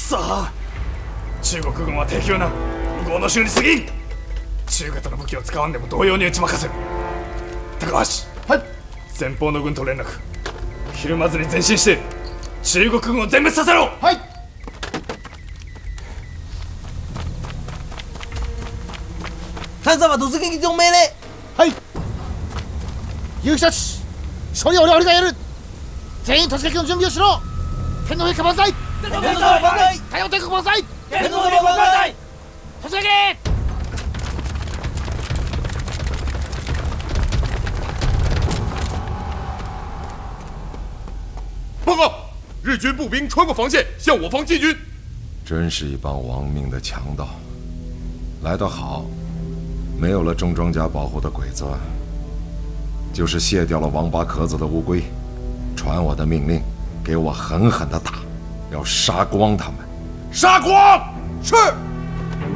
さあ、中国軍は敵をな向こうの州に過ぎん。中型の武器を使わんでも同様に撃ち負かせる。高橋、 はい。 前方の軍と連絡、ひるまずに前進して中国軍を全滅させろ。 はい。 三様突撃の命令。 はい。勇士たち、処理は我々がやる。全員突撃の準備をしろ。天皇陛下万歳。 天皇陛下万歳。 太陽帝国万歳。 天皇陛下万歳。 突撃。 报告，日军步兵穿过防线向我方进军。 真是一帮亡命的强盗，来得好，没有了重装甲保护的鬼子，就是卸掉了王八壳子的乌龟，传我的命令，给我狠狠的打，要杀光他们。 杀光！是。